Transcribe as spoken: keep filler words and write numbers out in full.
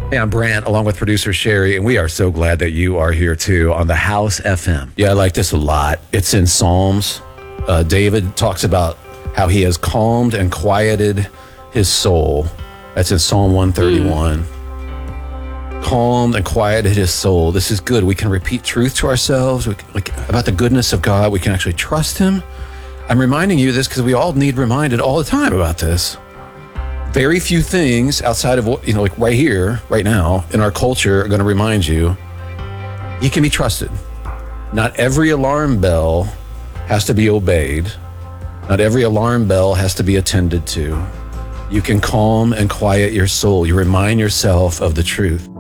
Hey, I'm Brant, along with producer Sherry, and we are so glad that you are here too on the House F M. Yeah, I like this a lot. It's in Psalms. Uh, David talks about how he has calmed and quieted his soul. That's in Psalm one thirty-one. Mm. Calmed and quieted his soul. This is good. We can repeat truth to ourselves we can, like, about the goodness of God. We can actually trust him. I'm reminding you this because we all need reminded all the time about this. Very few things outside of what, you know, like right here, right now, in our culture are going to remind you, you can be trusted. Not every alarm bell has to be obeyed. Not every alarm bell has to be attended to. You can calm and quiet your soul. You remind yourself of the truth.